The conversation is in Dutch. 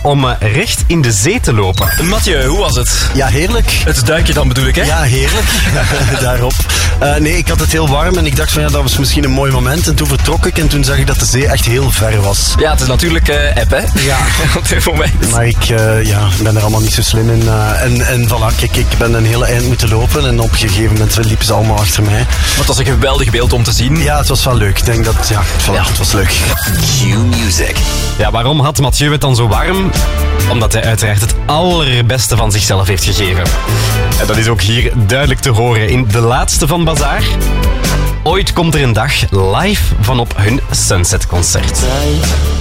om recht in de zee te lopen. Mathieu, hoe was het? Ja, heerlijk. Het duikje dan bedoel ik, hè? Ja, heerlijk. Daarop. Nee, ik had het heel warm en ik dacht van ja, dat was misschien een mooi moment. En toen vertrok ik en toen zag ik dat de zee echt heel ver was. Ja, het is natuurlijk app, hè? Ja. Op dit moment. Maar ik ben er allemaal niet zo slim in. En voilà, kijk, ik ben een hele eind moeten lopen en op een gegeven moment liepen ze allemaal achter mij. Maar het was een geweldig beeld om te zien. Ja, het was wel leuk. Ik denk dat, het was leuk. Q-Music. Ja, waarom had Mathieu het dan zo warm? Omdat hij uiteraard het allerbeste van zichzelf heeft gegeven. En dat is ook hier duidelijk te horen in de laatste van Bazaar. Ooit komt er een dag live van op hun Sunset-concert.